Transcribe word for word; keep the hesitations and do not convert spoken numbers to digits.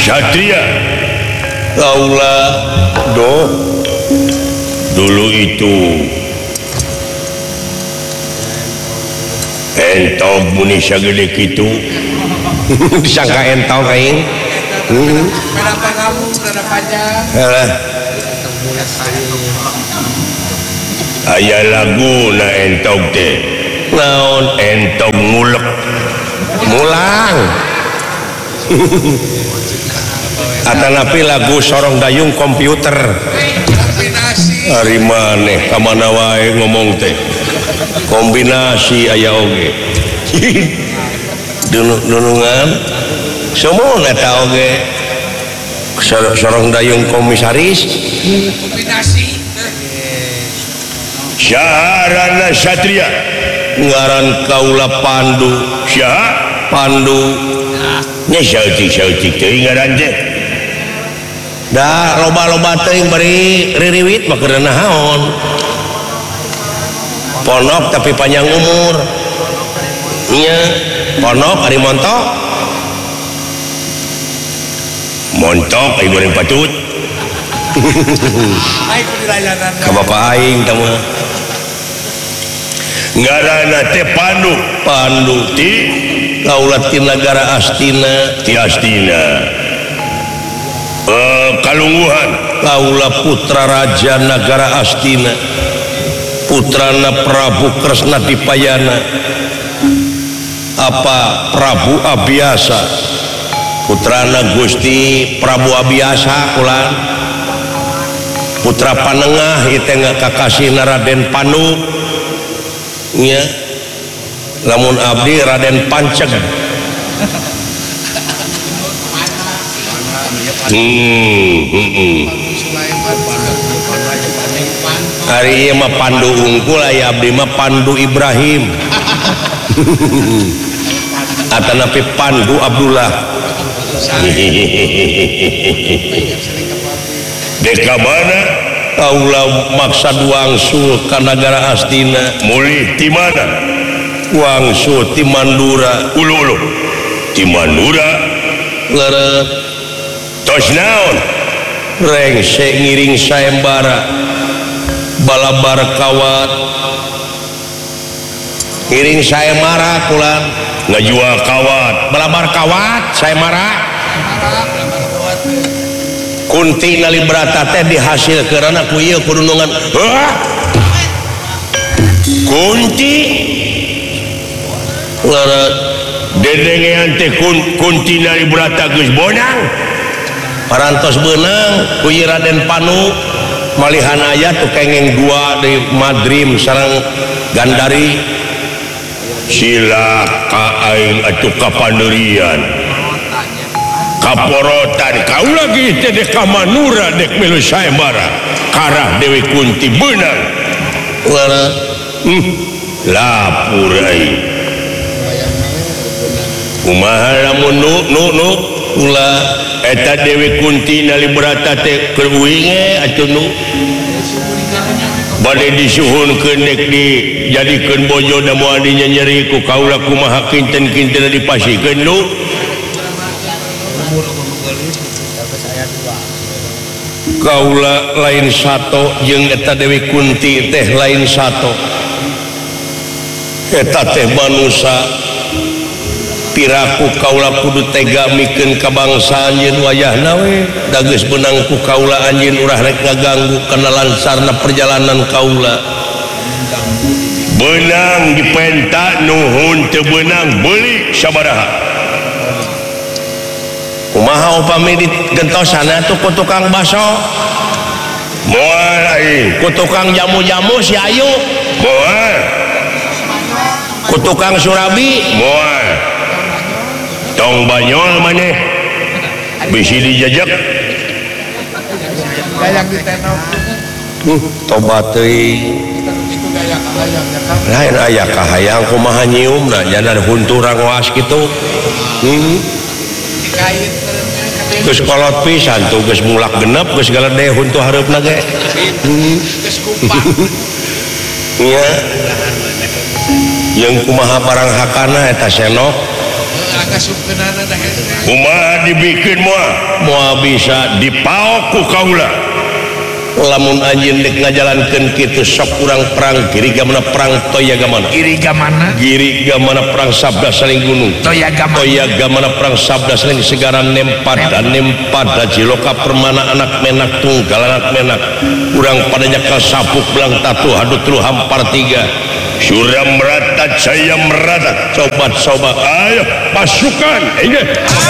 Satria Laula do dulu itu entog muni sagede kitu disangka entog aing heeh berapa kamu berapa panjang heeh aya laguna entog teh naon entog ngulek mulang atanapi lagu sorong dayung komputer hari maneh kamana wae ngomong teh kombinasi aya oge dunungan semua eta oge sorong dayung komisaris kombinasi Syaharana Satria ngaran kaula Pandu Syah Pandu nya sautik-sautik teuing ngaran teh da loba-loba teuing bari ririwit mah keur naon ponok tapi panjang umur nya ponok ari montok montok ai goreng patut ka bapak aing tah mah ngaranna teh Pandu Pandu ti kaula ti nagara Astina ti Astina uh, kalungguhan kaula putra raja nagara Astina putrana Prabu Kresna Dipayana apa Prabu Abiasa putrana Gusti Prabu Abiasa kulan putra panengah ieu teh kakasihna Raden Panu nya lamun abdi Raden Panceg hmm heeh hari ieu mah Pandu unggul aya abdi mah Pandu Ibrahim atanapi Pandu Abdullah deka mana kaula maksad wangsul ka nagara Astina mulih ti mana wangsul ti Mandura ulu-ulu ti Mandura leureut tos naon rengse ngiring saembara balabar kawat ngiring saembara kulan ngajual kawat balabar kawat saembara Kunti nalibrata teh dihasil karena ku ieu kurunungan Kunti leureut dedengean teh Kunti nalibrata geus bonang parantos beunang ku ieu Raden Panu malihan aya tu kengeng dua di Madrim sareng Gandari silaka aing atuh kapandeurian kaporotan kau lagi teh dek Manura dek melu saembara karah Dewi Kunti beunang leureut hmm, lapur ai kumaha lamun nu nu nu ulah eta Dewi Kunti nalibrata teh keur uing atuh nu bade disuhunkeun dek dijadikeun bojo da moal dinyeri ku kaula kumaha kinten-kinten dipasikeun nu kaula lain sato jeung eta Dewi Kunti teh lain sato eta teh manusia piraku kaula kudu tega mikeun ka bangsa anjeun wayahna we da geus beunang ku kaula anjeun urang rek ngaganggu kana lancarna perjalanan kaula beunang dipenta nuhun teu beunang beuli sabaraha kumaha upami digentosana tuh ku tukang baso moal aing ku tukang jamu-jamu si Ayu moal ku tukang surabi moal tong banyol maneh bisi dijajak gayak ditenok tobat teuing lain aya kahayang kumaha nyiumna jangan hunturang was kitu heeh geus kolot pisan tuh geus mulak genep geus galedeh huntu hareupna ge geus kumpah nya yang kumaha barang hakana eta senok kumaha dibikin moal moal bisa dipaok ku kaula lamun anjeun dek ngajalankeun kitu sok urang perang giri gamana perang toya gamana Giri gamana giri gamana perang sabda saling gunung toya gamana toya gamana perang sabda saling segaran nempada nempada jiloka permana anak menak tunggal anak menak urang pada nyakal sapuk belang tatu hadut telu hampar tiga suram merata jaya merata coba coba ayo pasukan ingat